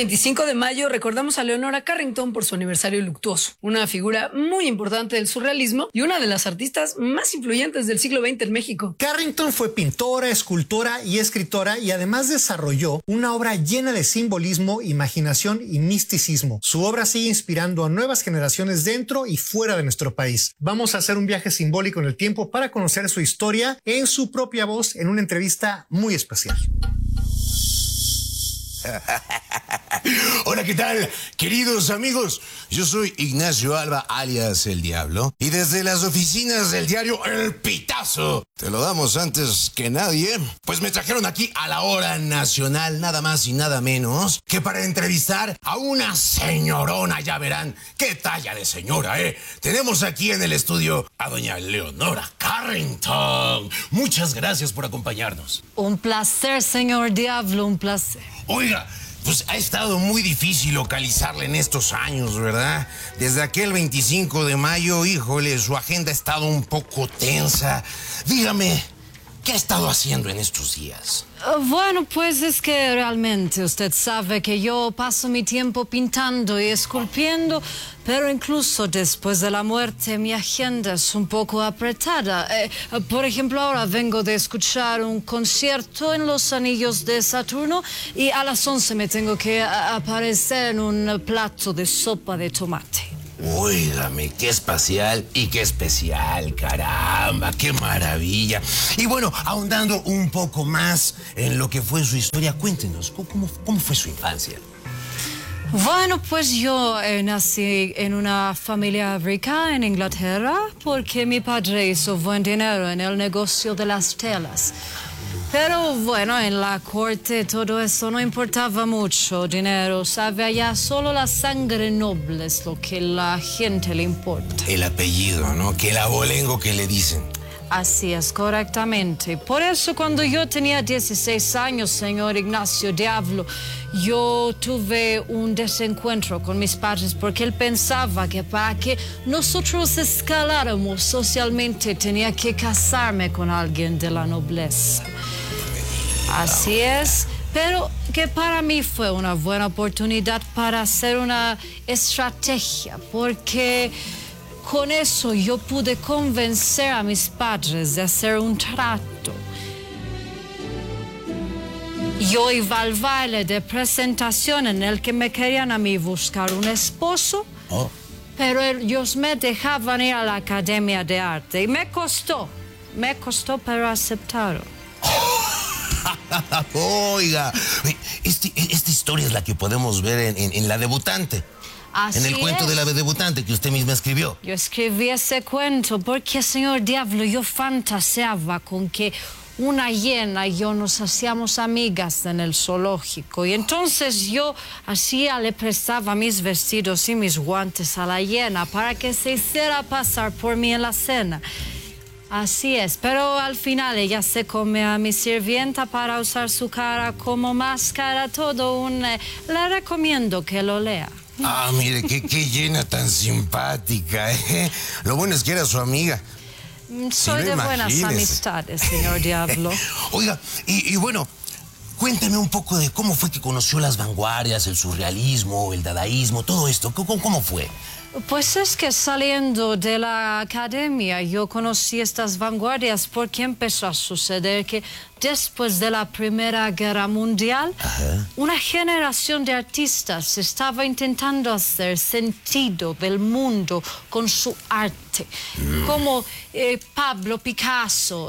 25 de mayo recordamos a Leonora Carrington por su aniversario luctuoso, una figura muy importante del surrealismo y una de las artistas más influyentes del siglo XX en México. Carrington fue pintora, escultora y escritora y además desarrolló una obra llena de simbolismo, imaginación y misticismo. Su obra sigue inspirando a nuevas generaciones dentro y fuera de nuestro país. Vamos a hacer un viaje simbólico en el tiempo para conocer su historia en su propia voz en una entrevista muy especial. Hola, ¿qué tal? Queridos amigos, yo soy Ignacio Alba, alias El Diablo, y desde las oficinas del diario El Pitazo, te lo damos antes que nadie, pues me trajeron aquí a la hora nacional, nada más y nada menos, que para entrevistar a una señorona, ya verán, qué talla de señora, ¿eh? Tenemos aquí en el estudio a doña Leonora Carrington. Muchas gracias por acompañarnos. Un placer, señor Diablo, un placer. Oiga, pues ha estado muy difícil localizarla en estos años, ¿verdad? Desde aquel 25 de mayo, híjole, su agenda ha estado un poco tensa. Dígame, ¿qué ha estado haciendo en estos días? Bueno, pues es que realmente usted sabe que yo paso mi tiempo pintando y esculpiendo, pero incluso después de la muerte mi agenda es un poco apretada. Por ejemplo, ahora vengo de escuchar un concierto en Los Anillos de Saturno y a las 11 me tengo que aparecer en un plato de sopa de tomate. Óigame, qué espacial y qué especial, caramba, qué maravilla. Y bueno, ahondando un poco más en lo que fue su historia, cuéntenos, ¿cómo fue su infancia? Bueno, pues yo nací en una familia rica en Inglaterra porque mi padre hizo buen dinero en el negocio de las telas. Pero bueno, en la corte todo eso no importaba mucho, dinero, sabe, allá solo la sangre noble es lo que la gente le importa. El apellido, ¿no? Que el abolengo que le dicen. Así es, correctamente. Por eso cuando yo tenía 16 años, señor Ignacio Diablo, yo tuve un desencuentro con mis padres porque él pensaba que para que nosotros escaláramos socialmente tenía que casarme con alguien de la nobleza. Así es, pero que para mí fue una buena oportunidad para hacer una estrategia, porque con eso yo pude convencer a mis padres de hacer un trato. Yo iba al baile de presentación en el que me querían a mí buscar un esposo, pero ellos me dejaban ir a la Academia de Arte y me costó, pero aceptaron. Oiga, esta historia es la que podemos ver en La Debutante. Así en el cuento es. de La Debutante que usted misma escribió. Yo escribí ese cuento porque, señor Diablo, yo fantaseaba con que una hiena y yo nos hacíamos amigas en el zoológico. Y entonces yo le prestaba mis vestidos y mis guantes a la hiena para que se hiciera pasar por mí en la cena. Así es, pero al final ella se come a mi sirvienta para usar su cara como máscara, le recomiendo que lo lea. Ah, mire, qué llena tan simpática, ¿eh? Lo bueno es que era su amiga. Soy de buenas amistades, señor Diablo. Oiga, y bueno, cuénteme un poco de cómo fue que conoció las vanguardias, el surrealismo, el dadaísmo, todo esto. ¿Cómo fue? Pues es que saliendo de la academia yo conocí estas vanguardias porque empezó a suceder que después de la Primera Guerra Mundial, una generación de artistas estaba intentando hacer sentido del mundo con su arte, como Pablo Picasso,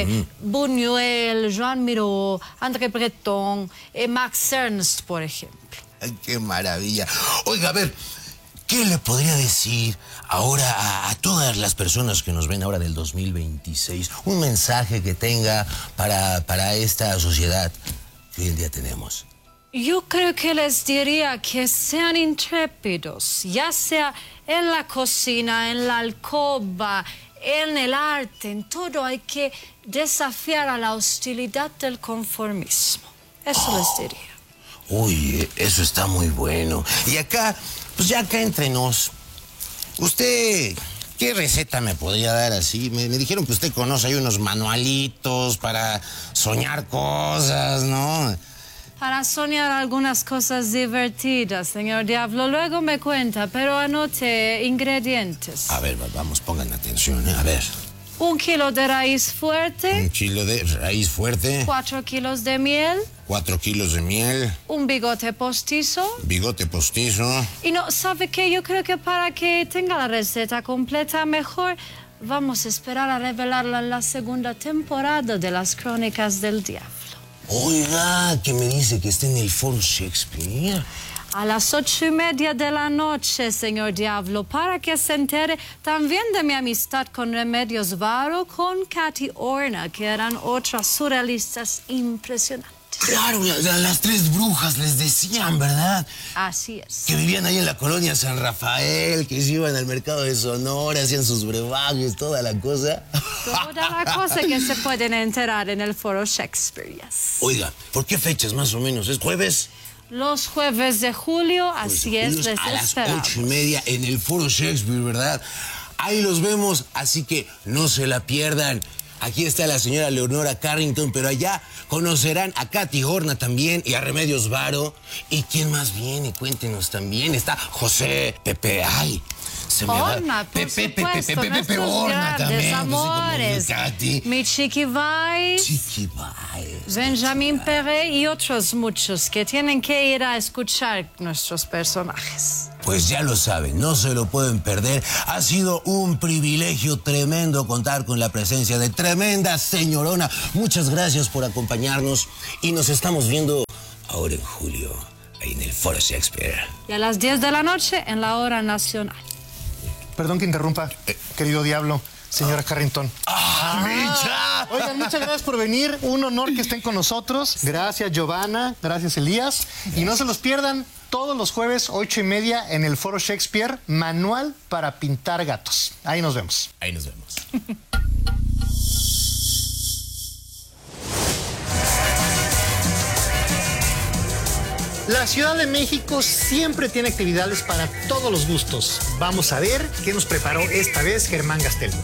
Buñuel, Joan Miró, André Breton, Max Ernst, por ejemplo. Ay, qué maravilla. Oiga, a ver, ¿qué le podría decir ahora a todas las personas que nos ven ahora del 2026? Un mensaje que tenga para esta sociedad que hoy en día tenemos. Yo creo que les diría que sean intrépidos, ya sea en la cocina, en la alcoba, en el arte, en todo hay que desafiar a la hostilidad del conformismo. Eso les diría. Uy, eso está muy bueno. Y acá, pues ya acá entre nos, usted, ¿qué receta me podría dar así? Me dijeron que usted conoce, hay unos manualitos para soñar cosas, ¿no? Para soñar algunas cosas divertidas, señor Diablo. Luego me cuenta, pero anote ingredientes. A ver, vamos, pongan atención, A ver. 1 kilo de raíz fuerte. 1 kilo de raíz fuerte. 4 kilos de miel. 4 kilos de miel. Un bigote postizo. Bigote postizo. Y no, ¿sabe qué? Yo creo que para que tenga la receta completa mejor, vamos a esperar a revelarla en la segunda temporada de Las Crónicas del Diablo. Oiga, ¿qué me dice que está en el Foro Shakespeare? A las 8:30 de la noche, señor Diablo, para que se entere también de mi amistad con Remedios Varo, con Katy Horna, que eran otras surrealistas impresionantes. Claro, las 3 brujas les decían, ¿verdad? Así es. Que vivían ahí en la colonia San Rafael, que se iban al mercado de Sonora, hacían sus brebajes, toda la cosa. Toda la cosa que se pueden enterar en el Foro Shakespeare, yes. Oiga, ¿por qué fechas más o menos? ¿Es jueves? Los jueves de julio, así es, les a las esperamos. 8:30 en el Foro Shakespeare, ¿verdad? Ahí los vemos, así que no se la pierdan. Aquí está la señora Leonora Carrington, pero allá conocerán a Katy Horna también y a Remedios Varo. ¿Y quién más viene? Cuéntenos también. Está José Pepe, ay, se me Horna, va. por supuesto, Pepe nuestros Horna grandes también. amores. Katy. Mi Chiqui Vice, Chiqui Vice. Benjamin Perret y otros muchos que tienen que ir a escuchar nuestros personajes. Pues ya lo saben, no se lo pueden perder. Ha sido un privilegio tremendo contar con la presencia de tremenda señorona. Muchas gracias por acompañarnos y nos estamos viendo ahora en julio, ahí en el Foro Shakespeare. Y a las 10 de la noche en la hora nacional. Perdón que interrumpa, querido Diablo, señora Carrington. ¡Micha! Oigan, muchas gracias por venir. Un honor que estén con nosotros. Gracias, Giovanna. Gracias, Elías. Y no se los pierdan todos los jueves, 8:30, en el Foro Shakespeare, Manual para pintar gatos. Ahí nos vemos. Ahí nos vemos. La Ciudad de México siempre tiene actividades para todos los gustos. Vamos a ver qué nos preparó esta vez Germán Gastelum.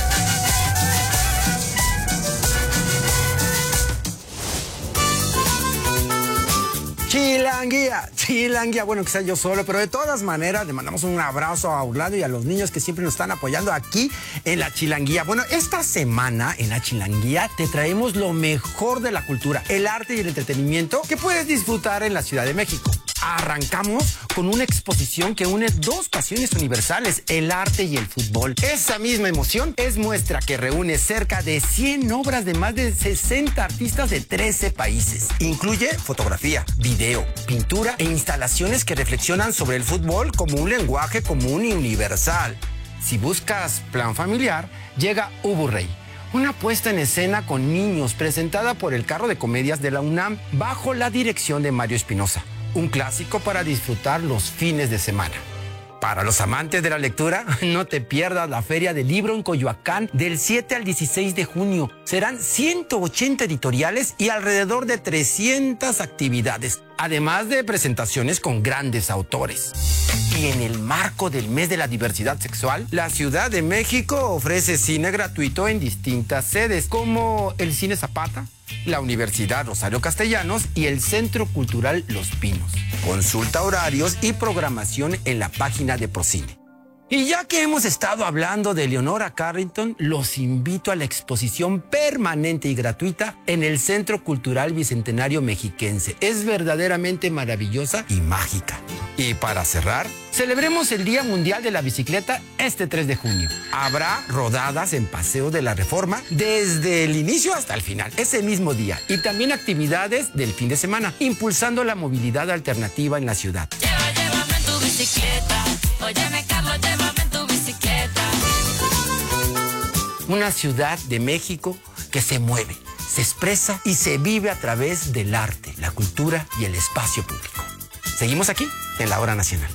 Chilanguía, bueno, quizás yo solo, pero de todas maneras le mandamos un abrazo a Orlando y a los niños que siempre nos están apoyando aquí en la Chilanguía. Bueno, esta semana en la Chilanguía te traemos lo mejor de la cultura, el arte y el entretenimiento que puedes disfrutar en la Ciudad de México. Arrancamos con una exposición que une 2 pasiones universales, el arte y el fútbol. Esa misma emoción es muestra que reúne cerca de 100 obras de más de 60 artistas de 13 países. Incluye fotografía, video, pintura e instalaciones que reflexionan sobre el fútbol como un lenguaje común y universal. Si buscas plan familiar, llega Ubu Rey, una puesta en escena con niños presentada por el carro de comedias de la UNAM bajo la dirección de Mario Espinosa. Un clásico para disfrutar los fines de semana. Para los amantes de la lectura, no te pierdas la Feria del Libro en Coyoacán del 7 al 16 de junio. Serán 180 editoriales y alrededor de 300 actividades, además de presentaciones con grandes autores. Y en el marco del mes de la diversidad sexual, la Ciudad de México ofrece cine gratuito en distintas sedes, como el Cine Zapata, la Universidad Rosario Castellanos y el Centro Cultural Los Pinos. Consulta horarios y programación en la página de Procine. Y ya que hemos estado hablando de Leonora Carrington, los invito a la exposición permanente y gratuita en el Centro Cultural Bicentenario Mexiquense. Es verdaderamente maravillosa y mágica. Y para cerrar, celebremos el Día Mundial de la Bicicleta este 3 de junio. Habrá rodadas en Paseo de la Reforma desde el inicio hasta el final, ese mismo día. Y también actividades del fin de semana, impulsando la movilidad alternativa en la ciudad. Llévame en tu bicicleta. Óyeme, Carlos, llévame en tu bicicleta. Una ciudad de México que se mueve, se expresa y se vive a través del arte, la cultura y el espacio público. Seguimos aquí en la Hora Nacional.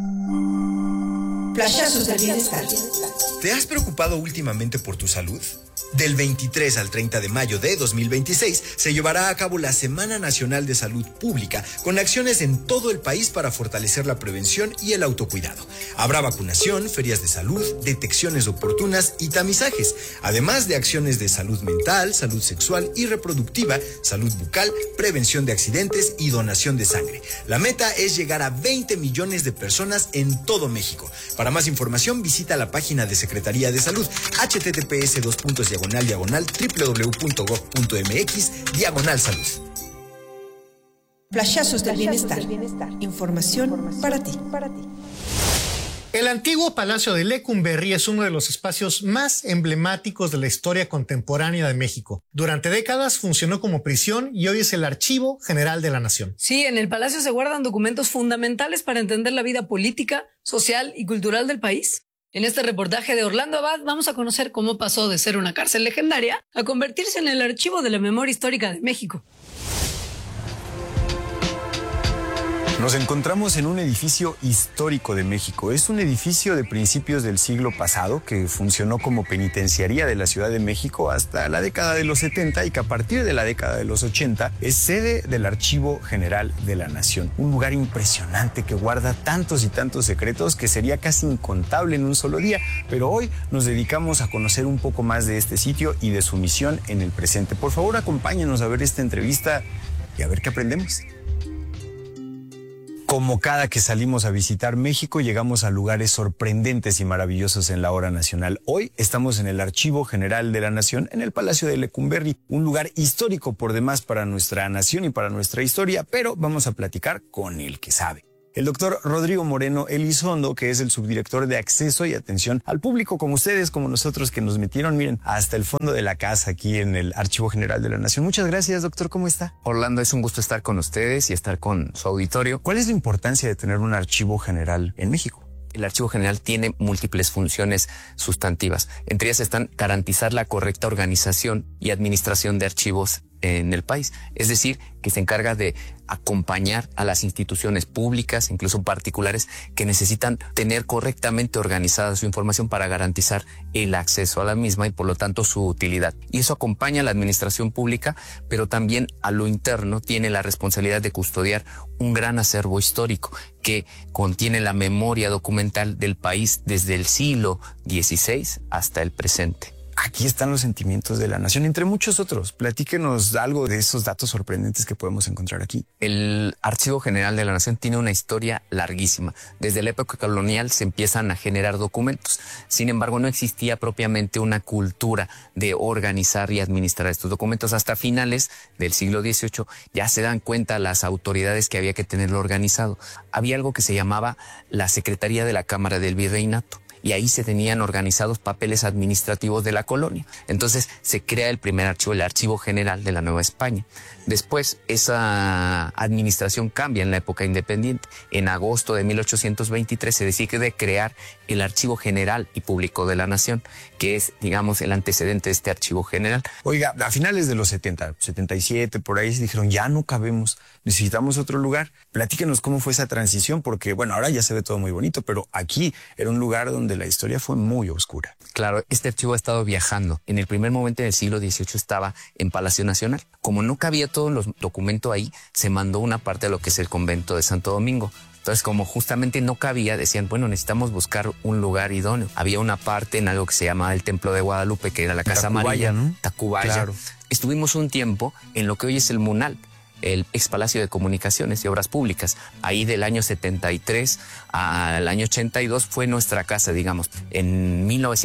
Flashazos del bienestar. ¿Te has preocupado últimamente por tu salud? Del 23 al 30 de mayo de 2026 se llevará a cabo la Semana Nacional de Salud Pública, con acciones en todo el país para fortalecer la prevención y el autocuidado. Habrá vacunación, ferias de salud, detecciones oportunas y tamizajes, además de acciones de salud mental, salud sexual y reproductiva, salud bucal, prevención de accidentes y donación de sangre. La meta es llegar a 20 millones de personas en todo México. Para más información visita la página de Secretaría de Salud, https://www.gov.mx/salud. Flashazos del bienestar. Información para ti. El antiguo Palacio de Lecumberri es uno de los espacios más emblemáticos de la historia contemporánea de México. Durante décadas funcionó como prisión y hoy es el Archivo General de la Nación. Sí, en el palacio se guardan documentos fundamentales para entender la vida política, social y cultural del país. En este reportaje de Orlando Abad vamos a conocer cómo pasó de ser una cárcel legendaria a convertirse en el archivo de la memoria histórica de México. Nos encontramos en un edificio histórico de México. Es un edificio de principios del siglo pasado que funcionó como penitenciaría de la Ciudad de México hasta la década de los 70 y que a partir de la década de los 80 es sede del Archivo General de la Nación. Un lugar impresionante que guarda tantos y tantos secretos que sería casi incontable en un solo día. Pero hoy nos dedicamos a conocer un poco más de este sitio y de su misión en el presente. Por favor, acompáñenos a ver esta entrevista y a ver qué aprendemos. Como cada que salimos a visitar México, llegamos a lugares sorprendentes y maravillosos en la hora nacional. Hoy estamos en el Archivo General de la Nación, en el Palacio de Lecumberri, un lugar histórico por demás para nuestra nación y para nuestra historia, pero vamos a platicar con el que sabe. El doctor Rodrigo Moreno Elizondo, que es el subdirector de Acceso y Atención al Público, como ustedes, como nosotros, que nos metieron, miren, hasta el fondo de la casa aquí en el Archivo General de la Nación. Muchas gracias, doctor. ¿Cómo está? Orlando, es un gusto estar con ustedes y estar con su auditorio. ¿Cuál es la importancia de tener un archivo general en México? El Archivo General tiene múltiples funciones sustantivas. Entre ellas están garantizar la correcta organización y administración de archivos en el país. Es decir, que se encarga de acompañar a las instituciones públicas, incluso particulares, que necesitan tener correctamente organizada su información para garantizar el acceso a la misma y por lo tanto su utilidad. Y eso acompaña a la administración pública, pero también a lo interno tiene la responsabilidad de custodiar un gran acervo histórico que contiene la memoria documental del país desde el siglo XVI hasta el presente. Aquí están los sentimientos de la nación, entre muchos otros. Platíquenos algo de esos datos sorprendentes que podemos encontrar aquí. El Archivo General de la Nación tiene una historia larguísima. Desde la época colonial se empiezan a generar documentos. Sin embargo, no existía propiamente una cultura de organizar y administrar estos documentos. Hasta finales del siglo XVIII ya se dan cuenta las autoridades que había que tenerlo organizado. Había algo que se llamaba la Secretaría de la Cámara del Virreinato. Y ahí se tenían organizados papeles administrativos de la colonia. Entonces se crea el primer archivo, el Archivo General de la Nueva España. Después esa administración cambia en la época independiente. En agosto de 1823 se decide crear el Archivo General y Público de la Nación, que es, digamos, el antecedente de este Archivo General. Oiga, a finales de los 70, 77, por ahí se dijeron, ya no cabemos, necesitamos otro lugar. Platíquenos cómo fue esa transición, porque bueno, ahora ya se ve todo muy bonito, pero aquí era un lugar donde la historia fue muy oscura. Claro, este archivo ha estado viajando. En el primer momento del siglo XVIII estaba en Palacio Nacional. Como no cabía todo el documento ahí, se mandó una parte a lo que es el convento de Santo Domingo. Entonces, como justamente no cabía, decían, bueno, necesitamos buscar un lugar idóneo. Había una parte en algo que se llamaba el Templo de Guadalupe, que era la Casa Amarilla, ¿no? Tacubaya. Claro. Estuvimos un tiempo en lo que hoy es el MUNAL, el ex Palacio de Comunicaciones y Obras Públicas. Ahí del año 73 al año 82 fue nuestra casa, digamos. En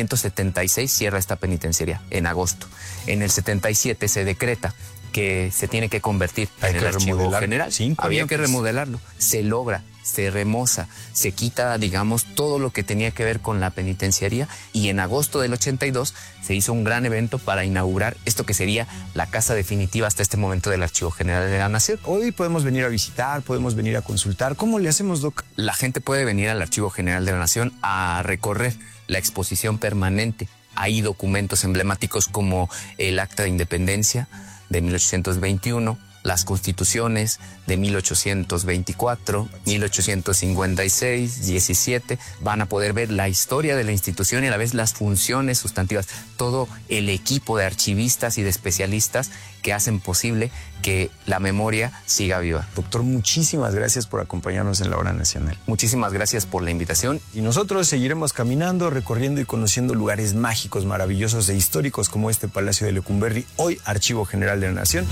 1976 cierra esta penitenciaría, en agosto. En el 77 se decreta que se tiene que convertir en el Archivo General. Había que remodelarlo. Se logra, se remoza, se quita, digamos, todo lo que tenía que ver con la penitenciaría, y en agosto del 82 se hizo un gran evento para inaugurar esto que sería la casa definitiva hasta este momento del Archivo General de la Nación. Hoy podemos venir a visitar, podemos venir a consultar. ¿Cómo le hacemos, Doc? La gente puede venir al Archivo General de la Nación a recorrer la exposición permanente. Hay documentos emblemáticos como el Acta de Independencia de 1821, las constituciones de 1824, 1856, 17, van a poder ver la historia de la institución y a la vez las funciones sustantivas, todo el equipo de archivistas y de especialistas que hacen posible que la memoria siga viva. Doctor, muchísimas gracias por acompañarnos en la Hora Nacional. Muchísimas gracias por la invitación. Y nosotros seguiremos caminando, recorriendo y conociendo lugares mágicos, maravillosos e históricos como este Palacio de Lecumberri, hoy Archivo General de la Nación.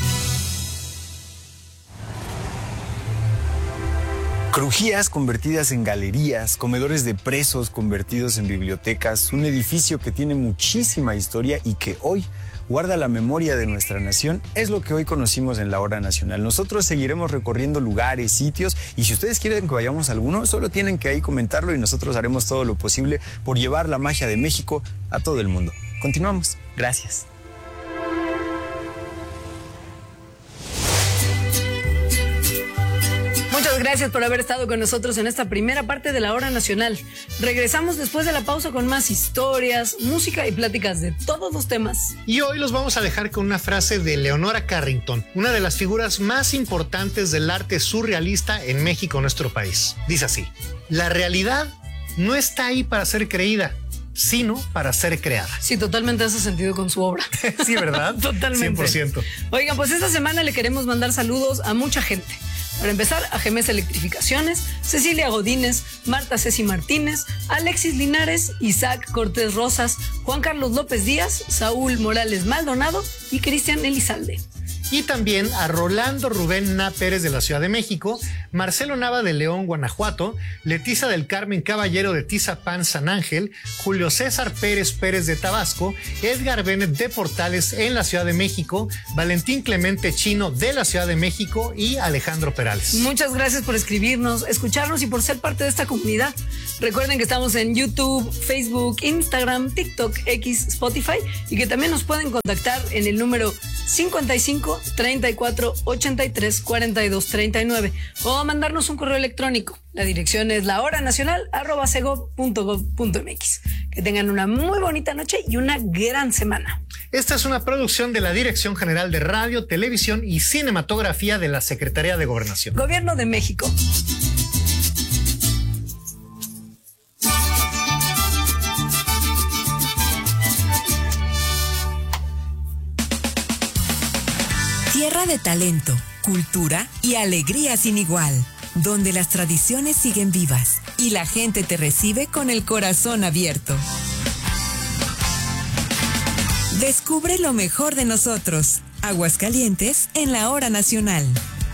Crujías convertidas en galerías, comedores de presos convertidos en bibliotecas, un edificio que tiene muchísima historia y que hoy guarda la memoria de nuestra nación, es lo que hoy conocimos en la Hora Nacional. Nosotros seguiremos recorriendo lugares, sitios, y si ustedes quieren que vayamos a alguno, solo tienen que ahí comentarlo y nosotros haremos todo lo posible por llevar la magia de México a todo el mundo. Continuamos. Gracias. Muchas gracias por haber estado con nosotros en esta primera parte de la Hora Nacional. Regresamos después de la pausa con más historias, música y pláticas de todos los temas. Y hoy los vamos a dejar con una frase de Leonora Carrington, una de las figuras más importantes del arte surrealista en México, nuestro país. Dice así: la realidad no está ahí para ser creída, sino para ser creada. Sí, totalmente hace sentido con su obra. Sí, ¿verdad? Totalmente. 100%. Oigan, pues esta semana le queremos mandar saludos a mucha gente. Para empezar, a Gemes Electrificaciones, Cecilia Godínez, Marta Ceci Martínez, Alexis Linares, Isaac Cortés Rosas, Juan Carlos López Díaz, Saúl Morales Maldonado y Cristian Elizalde. Y también a Rolando Rubén Na Pérez de la Ciudad de México, Marcelo Nava de León, Guanajuato, Leticia del Carmen Caballero de Tizapán, San Ángel, Julio César Pérez Pérez de Tabasco, Edgar Bennett de Portales en la Ciudad de México, Valentín Clemente Chino de la Ciudad de México y Alejandro Perales. Muchas gracias por escribirnos, escucharnos y por ser parte de esta comunidad. Recuerden que estamos en YouTube, Facebook, Instagram, TikTok, X, Spotify y que también nos pueden contactar en el número 55 34 83 42 39 o mandarnos un correo electrónico. La dirección es lahoranacional@cego.gov.mx. Que tengan una muy bonita noche y una gran semana. Esta es una producción de la Dirección General de Radio, Televisión y Cinematografía de la Secretaría de Gobernación. Gobierno de México. Tierra de talento, cultura y alegría sin igual, donde las tradiciones siguen vivas y la gente te recibe con el corazón abierto. Descubre lo mejor de nosotros. Aguascalientes en la Hora Nacional.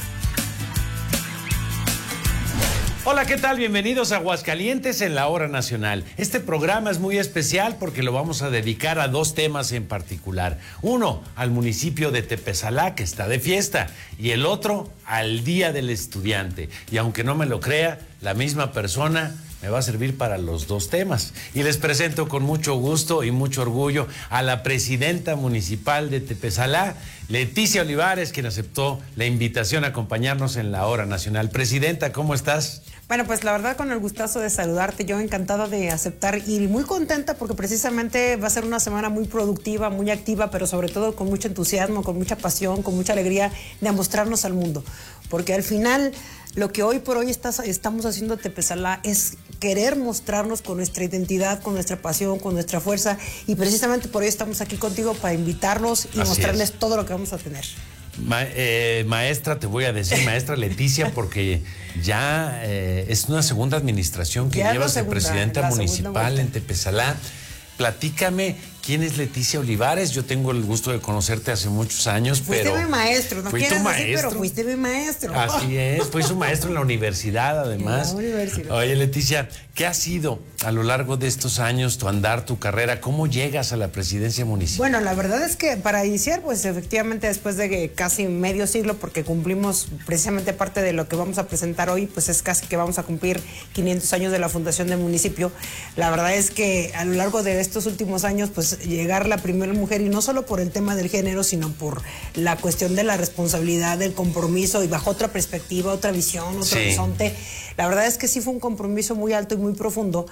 Hola, ¿qué tal? Bienvenidos a Aguascalientes en la Hora Nacional. Este programa es muy especial porque lo vamos a dedicar a dos temas en particular. Uno, al municipio de Tepesalá, que está de fiesta, y el otro, al Día del Estudiante. Y aunque no me lo crea, la misma persona me va a servir para los dos temas. Y les presento con mucho gusto y mucho orgullo a la presidenta municipal de Tepesalá, Leticia Olivares, quien aceptó la invitación a acompañarnos en la Hora Nacional. Presidenta, ¿cómo estás? Bueno, pues la verdad con el gustazo de saludarte, yo encantada de aceptar y muy contenta porque precisamente va a ser una semana muy productiva, muy activa, pero sobre todo con mucho entusiasmo, con mucha pasión, con mucha alegría de mostrarnos al mundo. Porque al final lo que hoy por hoy estamos haciendo Tepesalá es querer mostrarnos con nuestra identidad, con nuestra pasión, con nuestra fuerza y precisamente por hoy estamos aquí contigo para invitarlos y mostrarles todo lo que vamos a tener. Maestra, te voy a decir, maestra Leticia, porque ya es una segunda administración que llevas de presidenta municipal en Tepesalá. Platícame, ¿quién es Leticia Olivares? Yo tengo el gusto de conocerte hace muchos años, pero... Fuiste mi maestro, no quieres decir, pero fuiste mi maestro. Así es, fui su maestro en la universidad, además. En la universidad. Oye, Leticia, ¿qué ha sido a lo largo de estos años tu andar, tu carrera? ¿Cómo llegas a la presidencia municipal? Bueno, la verdad es que para iniciar, pues efectivamente después de casi medio siglo, porque cumplimos precisamente parte de lo que vamos a presentar hoy, pues es casi que vamos a cumplir 500 años de la fundación del municipio. La verdad es que a lo largo de estos últimos años, pues llegar la primera mujer, y no solo por el tema del género, sino por la cuestión de la responsabilidad, del compromiso y bajo otra perspectiva, otra visión, otro horizonte. La verdad es que sí fue un compromiso muy alto y muy profundo,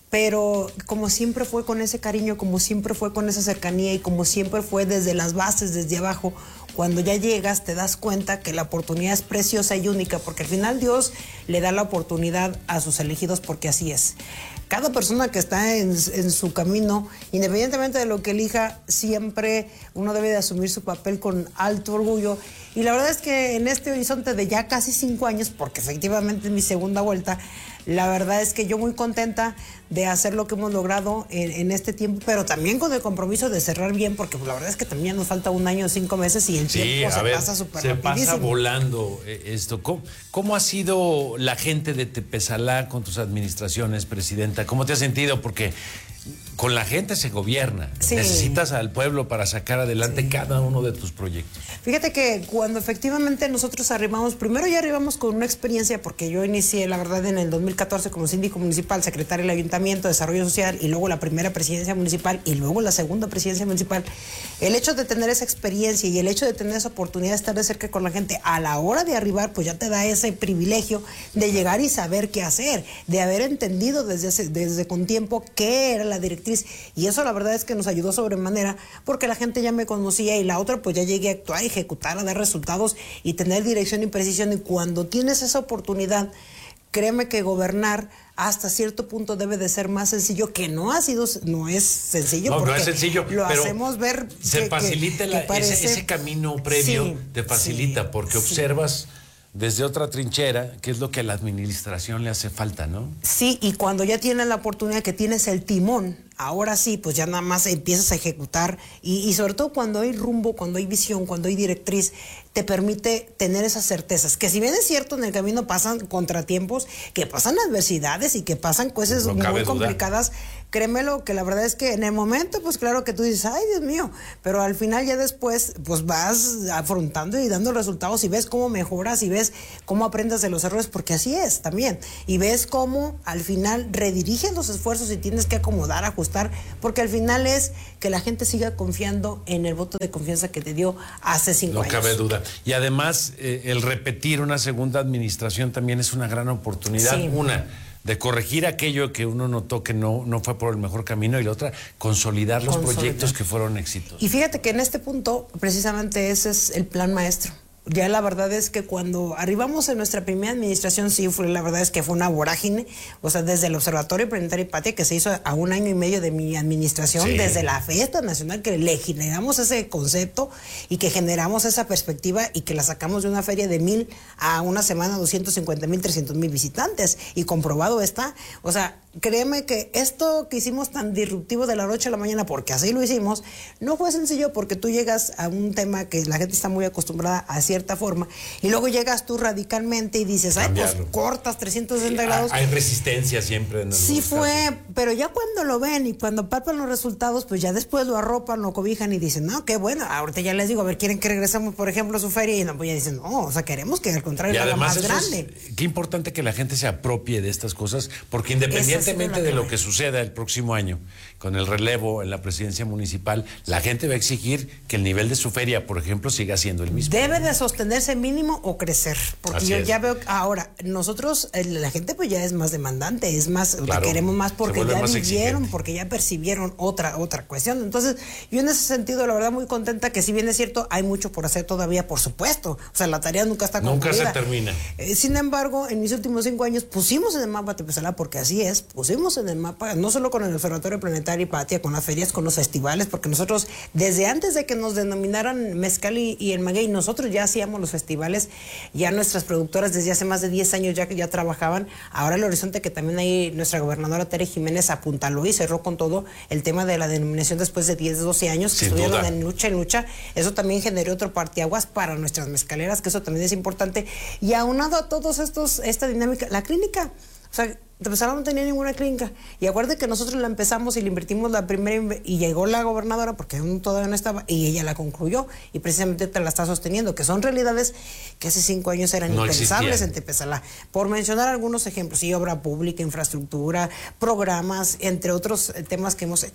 pero como siempre fue con ese cariño, como siempre fue con esa cercanía y como siempre fue desde las bases, desde abajo. Cuando ya llegas te das cuenta que la oportunidad es preciosa y única, porque al final Dios le da la oportunidad a sus elegidos, porque así es. Cada persona que está en su camino, independientemente de lo que elija, siempre uno debe de asumir su papel con alto orgullo. Y la verdad es que en este horizonte de ya casi 5 años, porque efectivamente es mi segunda vuelta, la verdad es que yo muy contenta de hacer lo que hemos logrado en este tiempo, pero también con el compromiso de cerrar bien, porque la verdad es que también nos falta 1 año, 5 meses y el tiempo pasa súper rapidísimo. Se pasa volando esto. ¿Cómo ha sido la gente de Tepezalá con tus administraciones, Presidenta? ¿Cómo te has sentido? Porque con la gente se gobierna. Sí. Necesitas al pueblo para sacar adelante cada uno de tus proyectos. Fíjate que cuando efectivamente nosotros arribamos, primero ya arribamos con una experiencia, porque yo inicié, la verdad, en el 2014 como síndico municipal, secretario del Ayuntamiento, Desarrollo Social, y luego la primera presidencia municipal, y luego la segunda presidencia municipal. El hecho de tener esa experiencia y el hecho de tener esa oportunidad de estar de cerca con la gente, a la hora de arribar, pues ya te da ese privilegio de llegar y saber qué hacer, de haber entendido desde con tiempo qué era la directriz. Y eso la verdad es que nos ayudó sobremanera, porque la gente ya me conocía, y la otra pues ya llegué a actuar, ejecutar, a dar resultados y tener dirección y precisión. Y cuando tienes esa oportunidad, créeme que gobernar hasta cierto punto debe de ser más sencillo, que no es sencillo. No es sencillo, lo pero hacemos ver se facilita ese camino previo, sí, te facilita, porque observas desde otra trinchera qué es lo que a la administración le hace falta, ¿no? Sí, y cuando ya tienes la oportunidad, que tienes el timón, ahora sí, pues ya nada más empiezas a ejecutar, y sobre todo cuando hay rumbo, cuando hay visión, cuando hay directriz, te permite tener esas certezas, que si bien es cierto, en el camino pasan contratiempos, que pasan adversidades y que pasan cosas muy complicadas, créemelo que la verdad es que en el momento, pues claro que tú dices, ay Dios mío, pero al final ya después, pues vas afrontando y dando resultados, y ves cómo mejoras, y ves cómo aprendes de los errores, porque así es también, y ves cómo al final rediriges los esfuerzos y tienes que acomodar, ajustar, porque al final es que la gente siga confiando en el voto de confianza que te dio hace 5 años. No cabe duda. Y además, el repetir una segunda administración también es una gran oportunidad. Sí. Una, de corregir aquello que uno notó que no fue por el mejor camino, y la otra, consolidar los proyectos que fueron exitosos. Y fíjate que en este punto, precisamente ese es el plan maestro. Ya la verdad es que cuando arribamos en nuestra primera administración, sí, la verdad es que fue una vorágine, o sea, desde el Observatorio Planetario Hipatia, que se hizo a 1 año y medio de mi administración, sí, desde la fiesta nacional, que le generamos ese concepto y que generamos esa perspectiva, y que la sacamos de una feria de 1,000 a una semana 250,000, 300,000 visitantes, y comprobado está. O sea, créeme que esto que hicimos tan disruptivo de la noche a la mañana, porque así lo hicimos, no fue sencillo, porque tú llegas a un tema que la gente está muy acostumbrada a cierta forma, y luego llegas tú radicalmente y dices, ay, pues cortas 360 grados. Hay resistencia siempre en sí fue, casos. Pero ya cuando lo ven y cuando palpan los resultados, pues ya después lo arropan, lo cobijan y dicen, no, qué bueno, ahorita ya les digo, a ver, ¿quieren que regresemos, por ejemplo, a su feria? Y no, pues ya dicen, no, o sea, queremos que al contrario haga más grande. Qué importante que la gente se apropie de estas cosas, porque independientemente de lo que suceda el próximo año, con el relevo en la presidencia municipal, la gente va a exigir que el nivel de su feria, por ejemplo, siga siendo el mismo. Debe de sostenerse mínimo o crecer, porque yo ya veo ahora, nosotros, la gente pues ya es más demandante, es más, claro, queremos más porque ya vivieron, exigente, porque ya percibieron otra cuestión. Entonces, yo en ese sentido, la verdad, muy contenta, que si bien es cierto, hay mucho por hacer todavía, por supuesto, o sea, la tarea nunca está concluida. Nunca se termina. Sin embargo, en mis últimos 5 años pusimos en el mapa Tepezalá, porque así es, pusimos en el mapa, no solo con el Observatorio Planetario Hipatia, con las ferias, con los festivales, porque nosotros, desde antes de que nos denominaran Mezcal y el Maguey, nosotros ya hacíamos los festivales, ya nuestras productoras desde hace más de 10 años ya trabajaban. Ahora el horizonte que también ahí nuestra gobernadora Tere Jiménez apuntaló y cerró con todo el tema de la denominación después de 10, 12 años, que estuvieron en lucha, eso también generó otro parteaguas para nuestras mezcaleras, que eso también es importante. Y aunado a todos esta dinámica, la clínica, o sea, Tepezalá no tenía ninguna clínica, y acuérdate que nosotros la empezamos y le invertimos la primera, y llegó la gobernadora, porque todavía no estaba, y ella la concluyó, y precisamente te la está sosteniendo, que son realidades que hace 5 años eran impensables en Tepezalá, por mencionar algunos ejemplos, y obra pública, infraestructura, programas, entre otros temas que hemos hecho.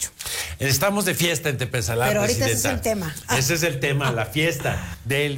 Estamos de fiesta en Tepezalá, pero ahorita Presidenta. ese es el tema. Ese es el tema, la fiesta. Del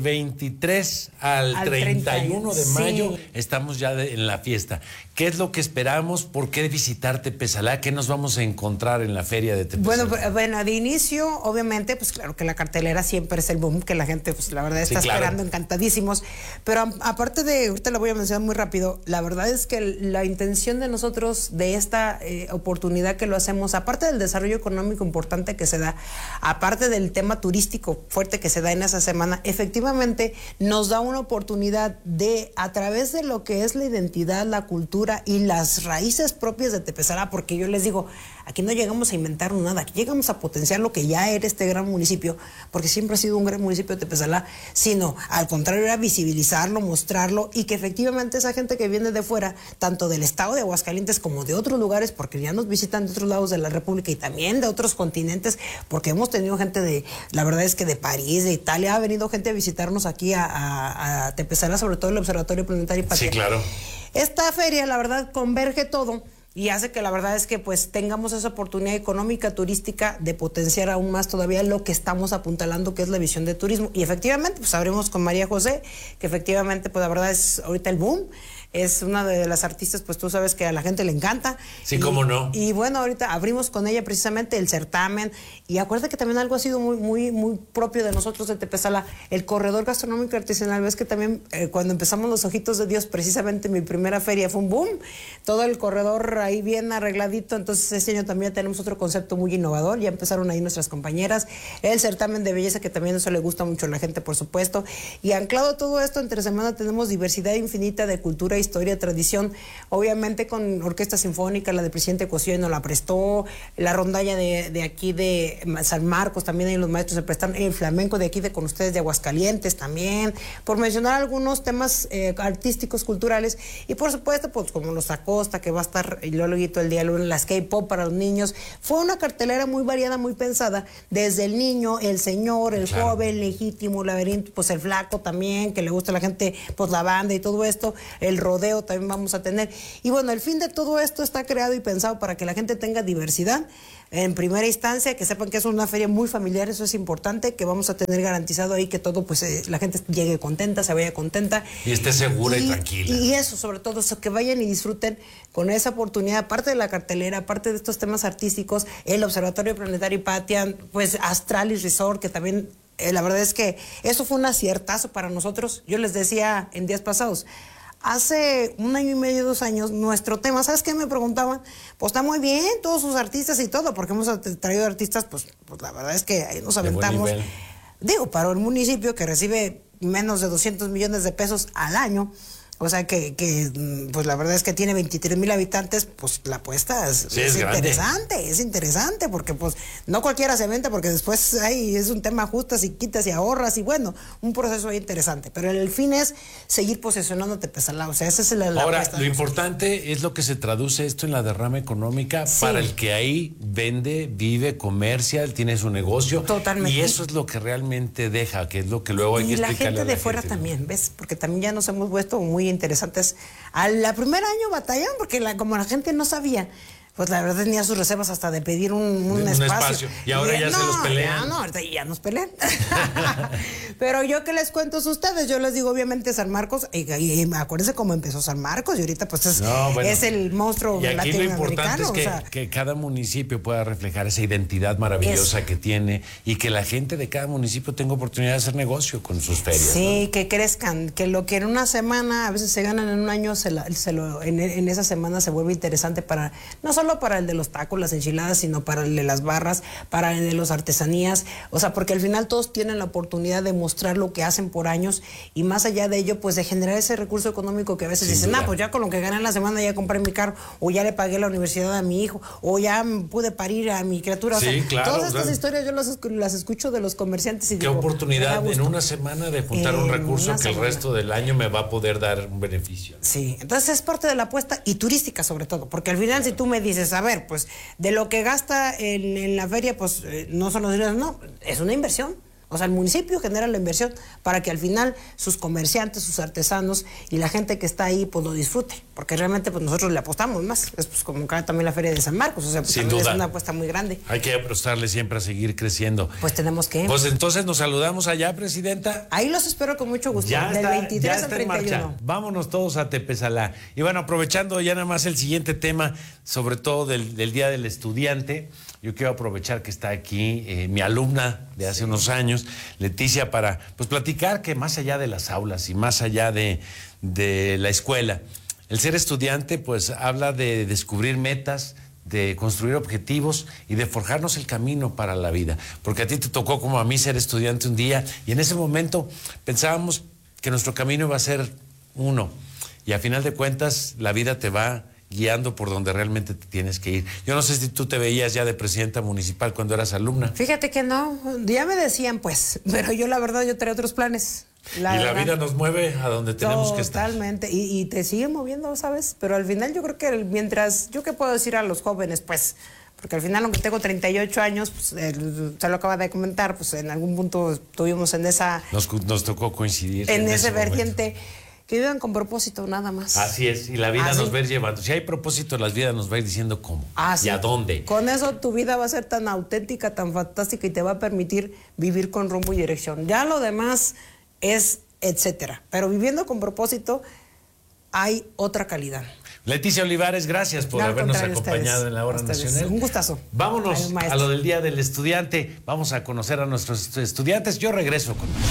23 al 31 de mayo estamos ya en la fiesta. ¿Qué es lo que esperamos? ¿Por qué visitar Tepezalá? ¿Qué nos vamos a encontrar en la feria de Tepezalá? Bueno, de inicio, obviamente, pues claro que la cartelera siempre es el boom, que la gente, pues la verdad está esperando, encantadísimos. Pero aparte de, ahorita la voy a mencionar muy rápido, la verdad es que la intención de nosotros, de esta oportunidad que lo hacemos, aparte del desarrollo económico importante que se da, aparte del tema turístico fuerte que se da en esa semana, efectivamente nos da una oportunidad de, a través de lo que es la identidad, la cultura y las raíces propias de Tepezalá, porque yo les digo, aquí no llegamos a inventar nada, aquí llegamos a potenciar lo que ya era este gran municipio, porque siempre ha sido un gran municipio de Tepezalá, sino al contrario era visibilizarlo, mostrarlo y que efectivamente esa gente que viene de fuera, tanto del estado de Aguascalientes como de otros lugares, porque ya nos visitan de otros lados de la República y también de otros continentes, porque hemos tenido gente de, la verdad es que de París, de Italia, ha venido gente a visitarnos aquí a Tepezalá, sobre todo el Observatorio Planetario Patria. Sí, claro. Esta feria, la verdad, converge todo y hace que la verdad es que pues tengamos esa oportunidad económica, turística, de potenciar aún más todavía lo que estamos apuntalando, que es la visión de turismo. Y efectivamente, pues abrimos con María José, que efectivamente, pues la verdad es ahorita el boom. Es una de las artistas, pues tú sabes que a la gente le encanta. Sí, cómo no. Y bueno, ahorita abrimos con ella precisamente el certamen. Y acuérdate que también algo ha sido muy propio de nosotros de Tepezalá, el corredor gastronómico artesanal. Ves que también cuando empezamos Los Ojitos de Dios, precisamente mi primera feria fue un boom. Todo el corredor ahí bien arregladito. Entonces este año también tenemos otro concepto muy innovador. Ya empezaron ahí nuestras compañeras. El certamen de belleza, que también eso le gusta mucho a la gente, por supuesto. Y anclado a todo esto, entre semana tenemos diversidad infinita de cultura, historia, tradición, obviamente con orquesta sinfónica, la del presidente Cosío nos la prestó, la rondalla de aquí de San Marcos, también ahí los maestros se prestan, el flamenco de aquí de con ustedes de Aguascalientes también, por mencionar algunos temas artísticos, culturales, y por supuesto, pues como los Acosta, que va a estar y luego el día lunes, las K-pop para los niños. Fue una cartelera muy variada, muy pensada, desde el niño, el señor, el joven, legítimo, laberinto, pues el flaco también, que le gusta a la gente, pues la banda y todo esto, el rodeo también vamos a tener. Y bueno, el fin de todo esto está creado y pensado para que la gente tenga diversidad. En primera instancia, que sepan que es una feria muy familiar, eso es importante, que vamos a tener garantizado ahí que todo, pues la gente llegue contenta, se vaya contenta. Y esté segura y tranquila. Y eso, sobre todo, eso, que vayan y disfruten con esa oportunidad, aparte de la cartelera, aparte de estos temas artísticos, el Observatorio Planetario Patria, pues Astralis Resort, que también, la verdad es que eso fue un aciertazo para nosotros. Yo les decía en días pasados, hace 1 año y medio, 2 años, nuestro tema, ¿sabes qué me preguntaban? Pues está muy bien, todos sus artistas y todo, porque hemos traído artistas, pues la verdad es que ahí nos aventamos. Digo, para un municipio que recibe menos de 200 millones de pesos al año, o sea que pues la verdad es que tiene 23,000 habitantes, pues la apuesta es interesante, porque pues no cualquiera se vende, porque después es un tema ajustas y quitas y ahorras y bueno, un proceso ahí interesante, pero el fin es seguir posesionando Tepezalá, o sea, esa es la Ahora, apuesta. lo importante es lo que se traduce esto en la derrama económica para el que ahí vende, vive, comercia, tiene su negocio. Totalmente. Y eso es lo que realmente deja, que es lo que luego hay que explicarle a la gente. Y la gente de fuera también, ¿ves? Porque también ya nos hemos vuelto muy interesantes. Al primer año batallan porque como la gente no sabía, pues la verdad tenía sus reservas hasta de pedir un espacio. Y ahora ya se los pelean. Ahorita ya nos pelean. Pero yo que les cuento a ustedes, yo les digo obviamente San Marcos, y acuérdense cómo empezó San Marcos, y ahorita pues es el monstruo latinoamericano. Y aquí lo importante es que cada municipio pueda reflejar esa identidad maravillosa que tiene y que la gente de cada municipio tenga oportunidad de hacer negocio con sus ferias. Sí, ¿no? Que crezcan, que lo que en una semana a veces se ganan en un año, en esa semana se vuelve interesante para, no solo para el de los tacos, las enchiladas, sino para el de las barras, para el de las artesanías, o sea, porque al final todos tienen la oportunidad de mostrar lo que hacen por años y más allá de ello, pues de generar ese recurso económico que a veces dicen, pues ya con lo que gané en la semana ya compré mi carro, o ya le pagué la universidad a mi hijo, o ya pude parir a mi criatura. Sí, o sea, claro, todas estas historias yo las escucho de los comerciantes y qué digo, oportunidad en una semana de juntar un recurso que el resto del año me va a poder dar un beneficio. Sí, entonces es parte de la apuesta y turística sobre todo, porque al final si tú me dices, a ver, pues de lo que gasta en la feria, pues no son los dineros, no, es una inversión. O sea, el municipio genera la inversión para que al final sus comerciantes, sus artesanos y la gente que está ahí pues lo disfrute, porque realmente pues nosotros le apostamos más. Es pues como acá también la Feria de San Marcos, o sea, pues, Sin también duda. es una apuesta muy grande. Hay que apostarle siempre a seguir creciendo. Pues tenemos que. Pues entonces nos saludamos allá, presidenta. Ahí los espero con mucho gusto. Ya del está, 23 ya al está en 31. marcha. Vámonos todos a Tepezalá. Y bueno, aprovechando ya nada más el siguiente tema, sobre todo del Día del Estudiante, yo quiero aprovechar que está aquí mi alumna de hace unos años, Leticia, para pues platicar que más allá de las aulas y más allá de la escuela, el ser estudiante pues habla de descubrir metas, de construir objetivos y de forjarnos el camino para la vida. Porque a ti te tocó como a mí ser estudiante un día y en ese momento pensábamos que nuestro camino iba a ser uno y a final de cuentas la vida te va guiando por donde realmente te tienes que ir. Yo no sé si tú te veías ya de presidenta municipal cuando eras alumna. Fíjate que no, ya me decían pues, pero yo la verdad yo traía otros planes. La vida nos mueve a donde tenemos que estar. Totalmente, y te sigue moviendo, ¿sabes? Pero al final yo creo que mientras, ¿yo qué puedo decir a los jóvenes? Pues, porque al final aunque tengo 38 años, pues, se lo acaba de comentar, pues en algún punto estuvimos en esa... Nos tocó coincidir. En ese momento. vertiente. Que vivan con propósito, nada más. Así es, y la vida Así. nos va a ir llevando. Si hay propósito, la vida nos va a ir diciendo cómo y a dónde. Con eso tu vida va a ser tan auténtica, tan fantástica y te va a permitir vivir con rumbo y dirección. Ya lo demás es etcétera. Pero viviendo con propósito hay otra calidad. Leticia Olivares, gracias por Al habernos contrario, acompañado ustedes, en la Hora ustedes. Nacional. Un gustazo. Vámonos Ay, maestro. a lo del Día del Estudiante. Vamos a conocer a nuestros estudiantes. Yo regreso con más.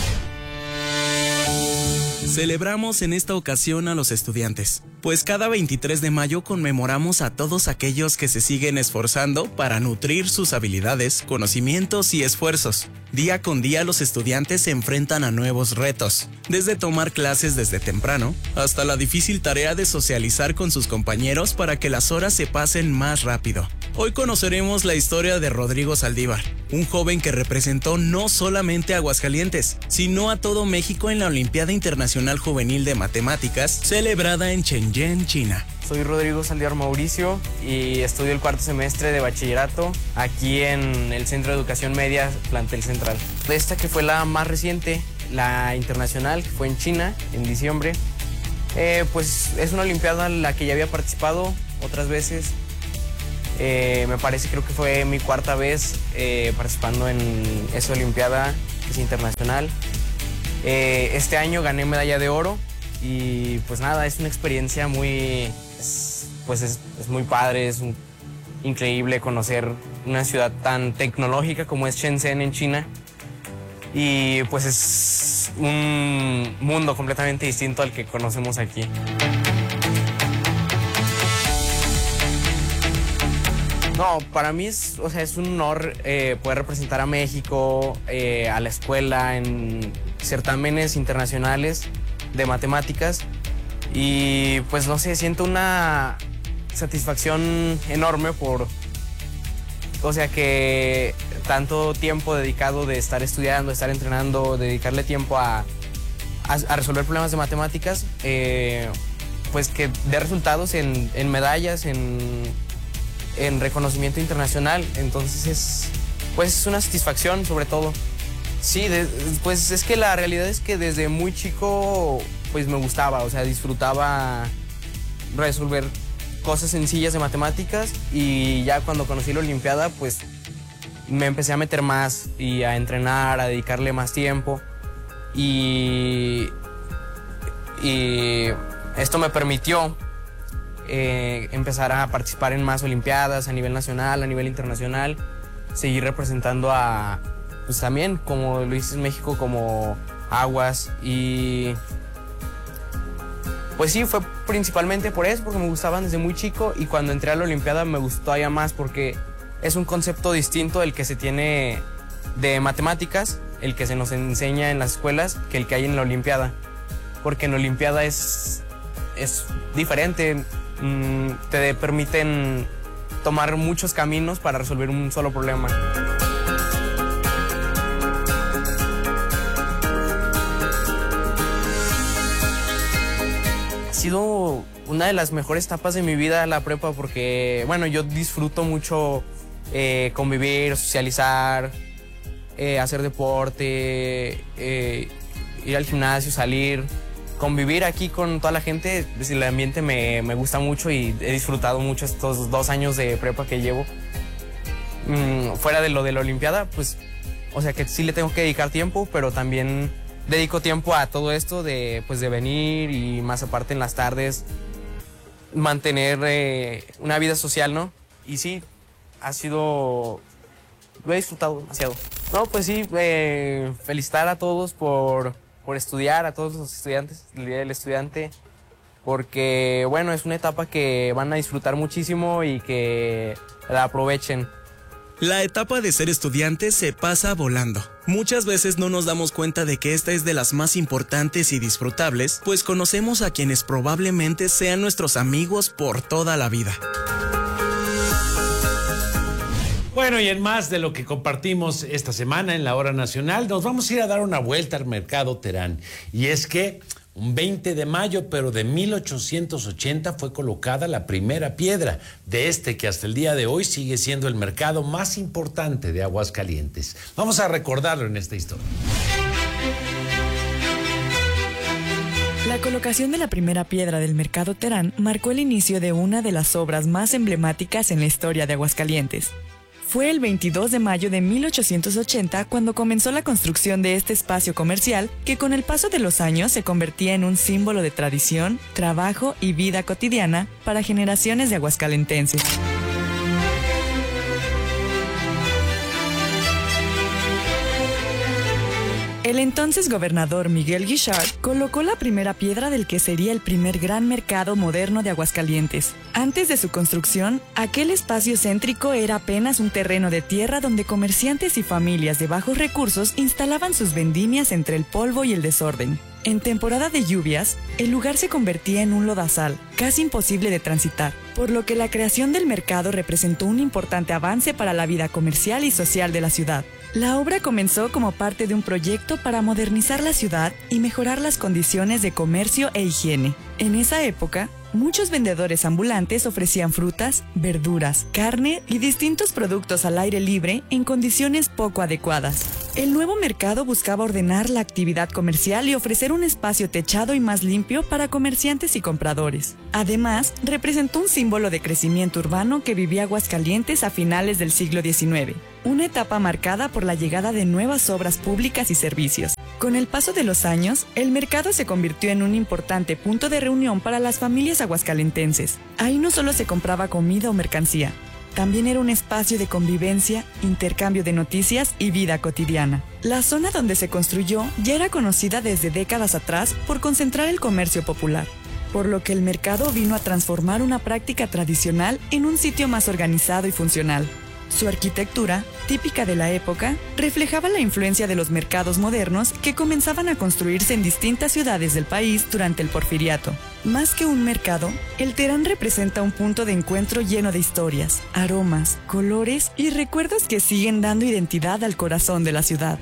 Celebramos en esta ocasión a los estudiantes, pues cada 23 de mayo conmemoramos a todos aquellos que se siguen esforzando para nutrir sus habilidades, conocimientos y esfuerzos. Día con día los estudiantes se enfrentan a nuevos retos, desde tomar clases desde temprano hasta la difícil tarea de socializar con sus compañeros para que las horas se pasen más rápido. Hoy conoceremos la historia de Rodrigo Saldívar, un joven que representó no solamente a Aguascalientes, sino a todo México en la Olimpiada Internacional Juvenil de Matemáticas, celebrada en Shenzhen, China. Soy Rodrigo Saldívar Mauricio y estudio el cuarto semestre de bachillerato aquí en el Centro de Educación Media, Plantel Central. Esta que fue la más reciente, la internacional, que fue en China, en diciembre, pues es una olimpiada en la que ya había participado otras veces. Me parece, creo que fue mi cuarta vez participando en esa olimpiada, que es internacional. Este año gané medalla de oro y pues nada, es una experiencia muy, es muy padre, increíble conocer una ciudad tan tecnológica como es Shenzhen en China y pues es un mundo completamente distinto al que conocemos aquí. No, para mí es un honor poder representar a México, a la escuela en certámenes internacionales de matemáticas y pues no sé, siento una satisfacción enorme que tanto tiempo dedicado de estar estudiando, de estar entrenando, dedicarle tiempo a resolver problemas de matemáticas, pues que dé resultados en medallas, en reconocimiento internacional. Entonces es una satisfacción sobre todo. Sí, pues es que la realidad es que desde muy chico pues me gustaba, o sea, disfrutaba resolver cosas sencillas de matemáticas y ya cuando conocí la Olimpiada pues me empecé a meter más y a entrenar, a dedicarle más tiempo y esto me permitió empezar a participar en más olimpiadas a nivel nacional, a nivel internacional, seguir representando a, pues también, como lo hice en México, como Aguas y pues sí, fue principalmente por eso, porque me gustaban desde muy chico y cuando entré a la Olimpiada me gustó todavía más porque es un concepto distinto el que se tiene de matemáticas, el que se nos enseña en las escuelas, que el que hay en la Olimpiada, porque en la Olimpiada es diferente. Te permiten tomar muchos caminos para resolver un solo problema. Ha sido una de las mejores etapas de mi vida la prepa porque, bueno, yo disfruto mucho convivir, socializar, hacer deporte, ir al gimnasio, salir, convivir aquí con toda la gente. El ambiente me gusta mucho y he disfrutado mucho estos 2 años de prepa que llevo. Fuera de lo de la Olimpiada, pues, o sea que sí le tengo que dedicar tiempo, pero también dedico tiempo a todo esto de venir y más aparte en las tardes mantener una vida social, ¿no? Y sí, lo he disfrutado demasiado. No, pues sí, felicitar a todos por estudiar, a todos los estudiantes, el Día del Estudiante, porque, bueno, es una etapa que van a disfrutar muchísimo y que la aprovechen. La etapa de ser estudiante se pasa volando. Muchas veces no nos damos cuenta de que esta es de las más importantes y disfrutables, pues conocemos a quienes probablemente sean nuestros amigos por toda la vida. Bueno, y en más de lo que compartimos esta semana en la Hora Nacional, nos vamos a ir a dar una vuelta al Mercado Terán. Y es que un 20 de mayo, pero de 1880, fue colocada la primera piedra de este que hasta el día de hoy sigue siendo el mercado más importante de Aguascalientes. Vamos a recordarlo en esta historia. La colocación de la primera piedra del Mercado Terán marcó el inicio de una de las obras más emblemáticas en la historia de Aguascalientes. Fue el 22 de mayo de 1880 cuando comenzó la construcción de este espacio comercial que con el paso de los años se convertía en un símbolo de tradición, trabajo y vida cotidiana para generaciones de aguascalentenses. El entonces gobernador Miguel Guichard colocó la primera piedra del que sería el primer gran mercado moderno de Aguascalientes. Antes de su construcción, aquel espacio céntrico era apenas un terreno de tierra donde comerciantes y familias de bajos recursos instalaban sus vendimias entre el polvo y el desorden. En temporada de lluvias, el lugar se convertía en un lodazal, casi imposible de transitar, por lo que la creación del mercado representó un importante avance para la vida comercial y social de la ciudad. La obra comenzó como parte de un proyecto para modernizar la ciudad y mejorar las condiciones de comercio e higiene. En esa época, muchos vendedores ambulantes ofrecían frutas, verduras, carne y distintos productos al aire libre en condiciones poco adecuadas. El nuevo mercado buscaba ordenar la actividad comercial y ofrecer un espacio techado y más limpio para comerciantes y compradores. Además, representó un símbolo de crecimiento urbano que vivía Aguascalientes a finales del siglo XIX, una etapa marcada por la llegada de nuevas obras públicas y servicios. Con el paso de los años, el mercado se convirtió en un importante punto de reunión para las familias aguascalentenses. Ahí no solo se compraba comida o mercancía, también era un espacio de convivencia, intercambio de noticias y vida cotidiana. La zona donde se construyó ya era conocida desde décadas atrás por concentrar el comercio popular, por lo que el mercado vino a transformar una práctica tradicional en un sitio más organizado y funcional. Su arquitectura, típica de la época, reflejaba la influencia de los mercados modernos que comenzaban a construirse en distintas ciudades del país durante el Porfiriato. Más que un mercado, el Terán representa un punto de encuentro lleno de historias, aromas, colores y recuerdos que siguen dando identidad al corazón de la ciudad.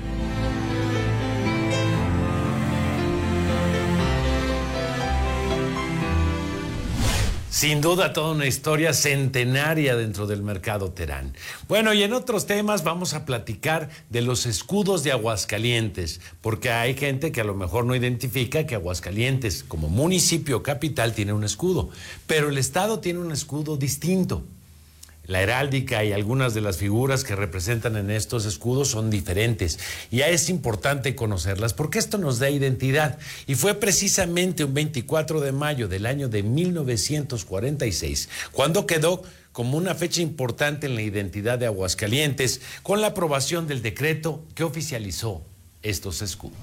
Sin duda, toda una historia centenaria dentro del Mercado Terán. Bueno, y en otros temas vamos a platicar de los escudos de Aguascalientes, porque hay gente que a lo mejor no identifica que Aguascalientes, como municipio capital, tiene un escudo, pero el estado tiene un escudo distinto. La heráldica y algunas de las figuras que representan en estos escudos son diferentes y es importante conocerlas porque esto nos da identidad. Y fue precisamente un 24 de mayo del año de 1946 cuando quedó como una fecha importante en la identidad de Aguascalientes con la aprobación del decreto que oficializó estos escudos.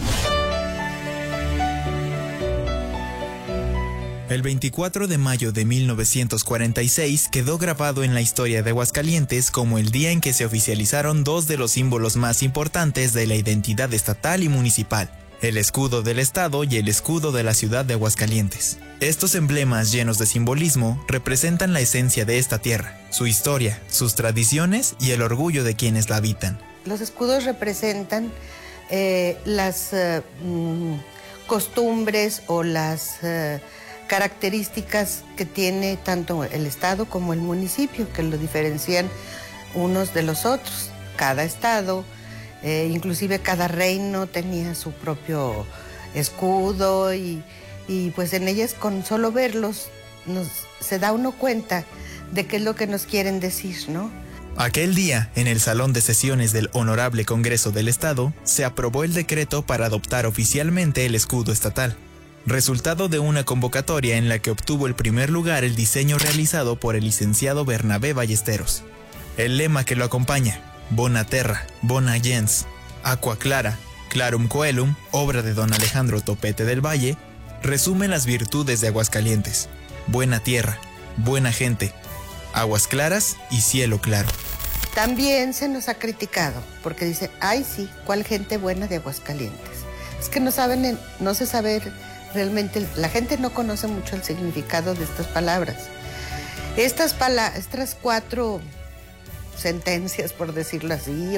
El 24 de mayo de 1946 quedó grabado en la historia de Aguascalientes como el día en que se oficializaron dos de los símbolos más importantes de la identidad estatal y municipal, el escudo del estado y el escudo de la ciudad de Aguascalientes. Estos emblemas llenos de simbolismo representan la esencia de esta tierra, su historia, sus tradiciones y el orgullo de quienes la habitan. Los escudos representan las costumbres o las características que tiene tanto el estado como el municipio, que lo diferencian unos de los otros. Cada estado inclusive cada reino tenía su propio escudo y pues en ellas con solo verlos se da uno cuenta de qué es lo que nos quieren decir, ¿no? Aquel día, en el Salón de Sesiones del Honorable Congreso del Estado, se aprobó el decreto para adoptar oficialmente el escudo estatal, resultado de una convocatoria en la que obtuvo el primer lugar el diseño realizado por el licenciado Bernabé Ballesteros. El lema que lo acompaña, Bona Terra, Bona Gens, Aqua Clara, Clarum Coelum, obra de don Alejandro Topete del Valle, resume las virtudes de Aguascalientes: buena tierra, buena gente, aguas claras y cielo claro. También se nos ha criticado porque dice, ay sí, ¿cuál gente buena de Aguascalientes? Es que no se sabe realmente, la gente no conoce mucho el significado de estas palabras. Estas 4 sentencias, por decirlo así,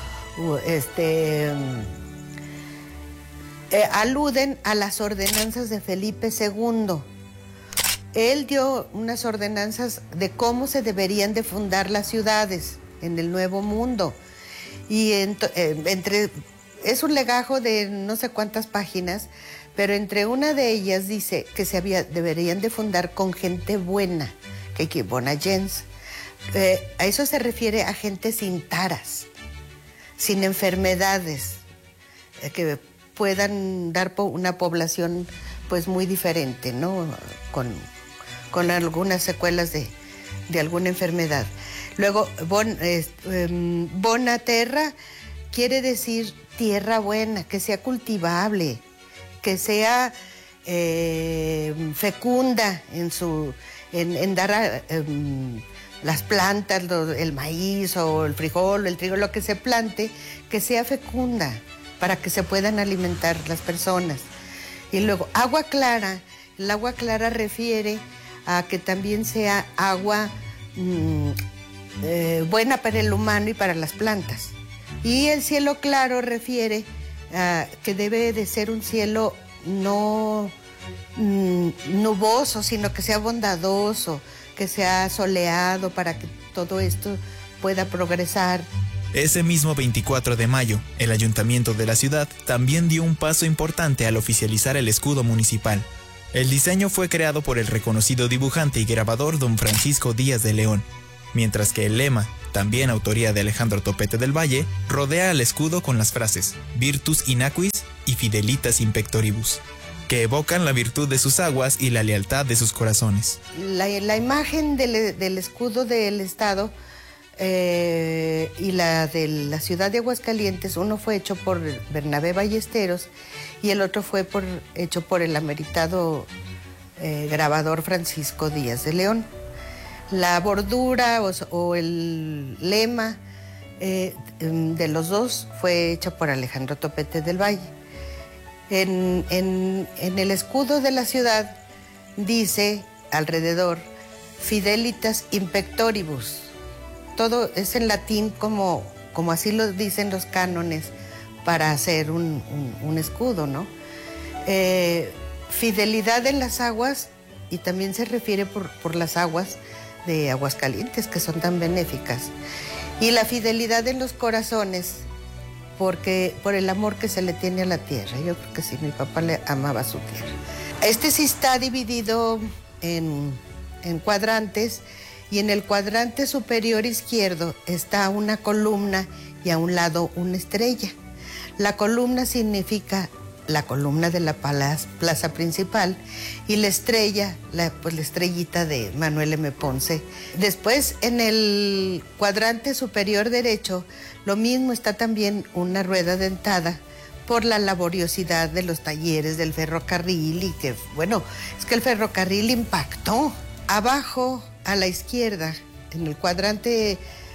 aluden a las ordenanzas de Felipe II. Él dio unas ordenanzas de cómo se deberían de fundar las ciudades en el Nuevo Mundo. Y es un legajo de no sé cuántas páginas, pero entre una de ellas dice que deberían de fundar con gente buena, que bona gens. A eso se refiere a gente sin taras, sin enfermedades, que puedan dar una población pues muy diferente, ¿no? Con algunas secuelas de alguna enfermedad. Luego, bona terra quiere decir tierra buena, que sea cultivable, que sea fecunda en dar las plantas, el maíz o el frijol, el trigo, lo que se plante, que sea fecunda para que se puedan alimentar las personas. Y luego, agua clara. El agua clara refiere a que también sea agua buena para el humano y para las plantas. Y el cielo claro refiere a que debe de ser un cielo no nuboso, sino que sea bondadoso, que sea soleado para que todo esto pueda progresar. Ese mismo 24 de mayo, el ayuntamiento de la ciudad también dio un paso importante al oficializar el escudo municipal. El diseño fue creado por el reconocido dibujante y grabador don Francisco Díaz de León, mientras que el lema, también autoría de Alejandro Topete del Valle, rodea al escudo con las frases Virtus in aquis y Fidelitas in pectoribus, que evocan la virtud de sus aguas y la lealtad de sus corazones. La imagen del escudo del Estado y la de la ciudad de Aguascalientes, uno fue hecho por Bernabé Ballesteros y el otro fue hecho por el ameritado grabador Francisco Díaz de León. La bordura o el lema de los dos fue hecho por Alejandro Topete del Valle. En el escudo de la ciudad dice alrededor Fidelitas in pectoribus. Todo es en latín como así lo dicen los cánones para hacer un escudo, ¿no? Fidelidad en las aguas, y también se refiere por las aguas de Aguascalientes, que son tan benéficas. Y la fidelidad en los corazones, porque por el amor que se le tiene a la tierra. Yo creo que sí, mi papá le amaba a su tierra. Este sí está dividido en cuadrantes, y en el cuadrante superior izquierdo está una columna y a un lado una estrella. La columna significa la columna de la plaza principal, y la estrella, la estrellita de Manuel M. Ponce. Después, en el cuadrante superior derecho, lo mismo, está también una rueda dentada por la laboriosidad de los talleres del ferrocarril, y que, bueno, es que el ferrocarril impactó. Abajo, a la izquierda, en el cuadrante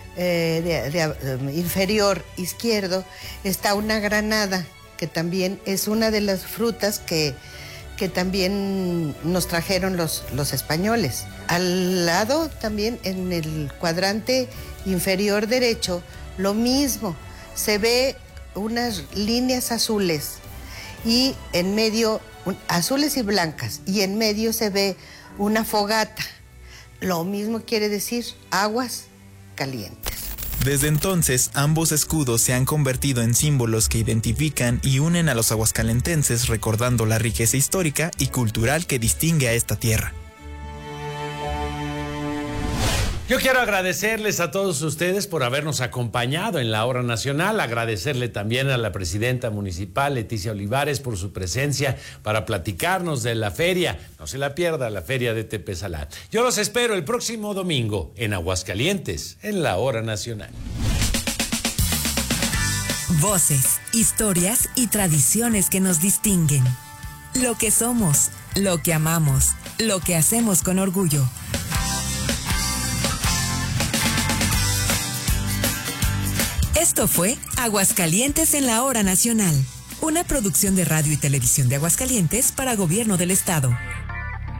inferior izquierdo, está una granada, que también es una de las frutas que también nos trajeron los españoles. Al lado también, en el cuadrante inferior derecho, lo mismo, se ve unas líneas azules y en medio, azules y blancas, y en medio se ve una fogata. Lo mismo quiere decir aguas calientes. Desde entonces, ambos escudos se han convertido en símbolos que identifican y unen a los aguascalentenses, recordando la riqueza histórica y cultural que distingue a esta tierra. Yo quiero agradecerles a todos ustedes por habernos acompañado en la Hora Nacional, agradecerle también a la presidenta municipal, Leticia Olivares, por su presencia para platicarnos de la feria. No se la pierda, la feria de Tepezalá. Yo los espero el próximo domingo en Aguascalientes, en la Hora Nacional. Voces, historias y tradiciones que nos distinguen. Lo que somos, lo que amamos, lo que hacemos con orgullo. Esto fue Aguascalientes en la Hora Nacional, una producción de Radio y Televisión de Aguascalientes para Gobierno del Estado.